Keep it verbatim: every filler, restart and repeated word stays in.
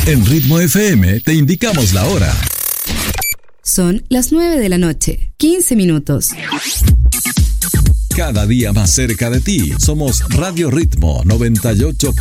En Ritmo F M te indicamos la hora. Son las nueve de la noche, quince minutos. Cada día más cerca de ti, somos Radio Ritmo noventa y ocho.